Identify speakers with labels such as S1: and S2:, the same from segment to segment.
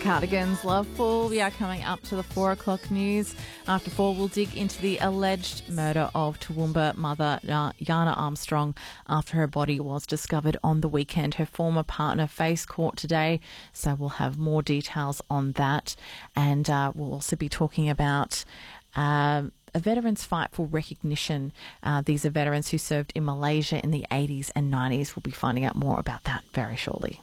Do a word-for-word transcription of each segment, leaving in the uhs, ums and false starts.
S1: Cardigans Love Fool. We are coming up to the four o'clock news. After four, we'll dig into the alleged murder of Toowoomba mother Yana Armstrong after her body was discovered on the weekend. Her former partner faced court today, so we'll have more details on that. And uh, we'll also be talking about Uh, a veterans fight for recognition. Uh, these are veterans who served in Malaysia in the eighties and nineties. We'll be finding out more about that very shortly.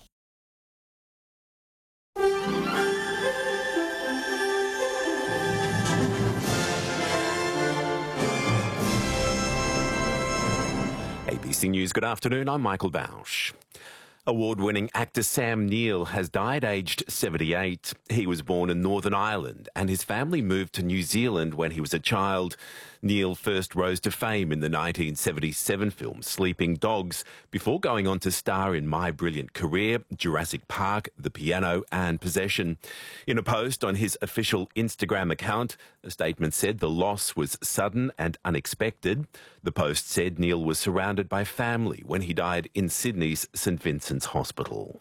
S2: A B C News, good afternoon. I'm Michael Bausch. Award-winning actor Sam Neill has died aged seventy-eight. He was born in Northern Ireland and his family moved to New Zealand when he was a child. Neill first rose to fame in the nineteen seventy-seven film Sleeping Dogs before going on to star in My Brilliant Career, Jurassic Park, The Piano and Possession. In a post on his official Instagram account, a statement said the loss was sudden and unexpected. The post said Neill was surrounded by family when he died in Sydney's St Vincent's Hospital.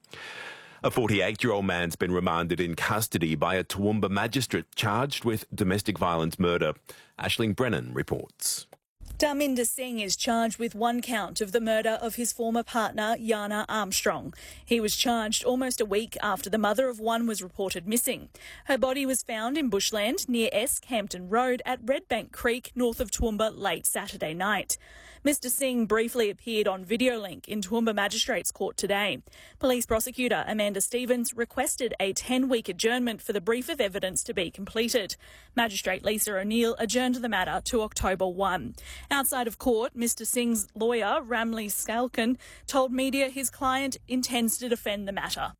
S2: A forty-eight-year-old man's been remanded in custody by a Toowoomba magistrate charged with domestic violence murder. Aisling Brennan reports.
S3: Dharminder Singh is charged with one count of the murder of his former partner, Yana Armstrong. He was charged almost a week after the mother of one was reported missing. Her body was found in bushland near Esk Hampton Road at Redbank Creek, north of Toowoomba, late Saturday night. Mister Singh briefly appeared on Videolink in Toowoomba Magistrates Court today. Police prosecutor Amanda Stevens requested a ten-week adjournment for the brief of evidence to be completed. Magistrate Lisa O'Neill adjourned the matter to October first. Outside of court, Mister Singh's lawyer, Ramli Skalkan, told media his client intends to defend the matter.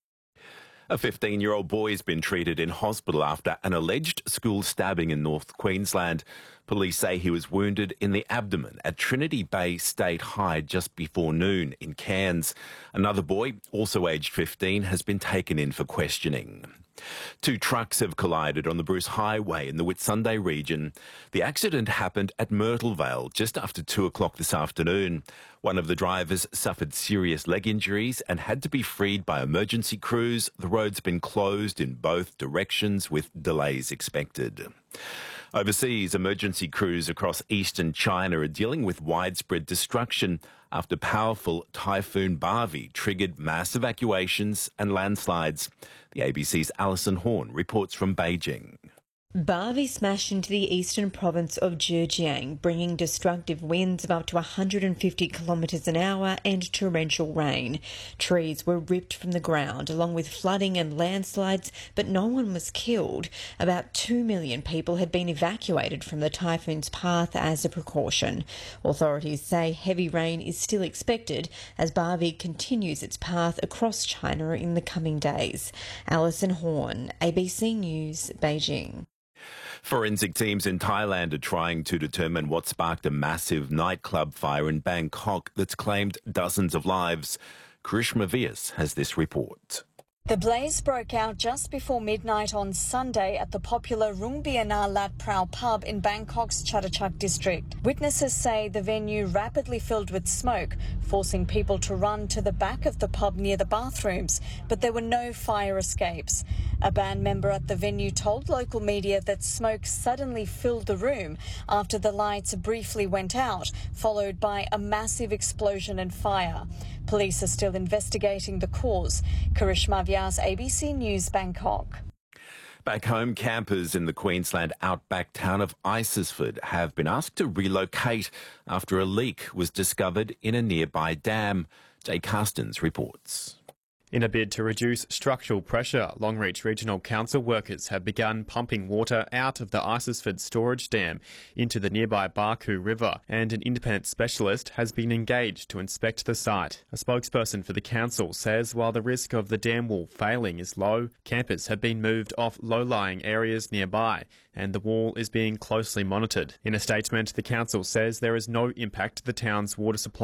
S2: A fifteen-year-old boy has been treated in hospital after an alleged school stabbing in North Queensland. Police say he was wounded in the abdomen at Trinity Bay State High just before noon in Cairns. Another boy, also aged fifteen, has been taken in for questioning. Two trucks have collided on the Bruce Highway in the Whitsunday region. The accident happened at Myrtle Vale just after two o'clock this afternoon. One of the drivers suffered serious leg injuries and had to be freed by emergency crews. The road's been closed in both directions with delays expected. Overseas, emergency crews across eastern China are dealing with widespread destruction after powerful Typhoon Bharvey triggered mass evacuations and landslides. The A B C's Alison Horn reports from Beijing.
S4: Bharvey smashed into the eastern province of Zhejiang, bringing destructive winds of up to one hundred fifty kilometres an hour and torrential rain. Trees were ripped from the ground, along with flooding and landslides, but no one was killed. About two million people had been evacuated from the typhoon's path as a precaution. Authorities say heavy rain is still expected as Bharvey continues its path across China in the coming days. Alison Horn, A B C News, Beijing.
S2: Forensic teams in Thailand are trying to determine what sparked a massive nightclub fire in Bangkok that's claimed dozens of lives. Karishma Vyas has this report.
S5: The blaze broke out just before midnight on Sunday at the popular Rung Biana Lat Prao pub in Bangkok's Chatuchak district. Witnesses say the venue rapidly filled with smoke, forcing people to run to the back of the pub near the bathrooms, but there were no fire escapes. A band member at the venue told local media that smoke suddenly filled the room after the lights briefly went out, followed by a massive explosion and fire. Police are still investigating the cause. Karishma Vyas, A B C News, Bangkok.
S2: Back home, campers in the Queensland outback town of Isisford have been asked to relocate after a leak was discovered in a nearby dam. Jay Carstens reports.
S6: In a bid to reduce structural pressure, Longreach Regional Council workers have begun pumping water out of the Isisford storage dam into the nearby Barcoo River, and an independent specialist has been engaged to inspect the site. A spokesperson for the council says while the risk of the dam wall failing is low, campers have been moved off low-lying areas nearby, and the wall is being closely monitored. In a statement, the council says there is no impact to the town's water supply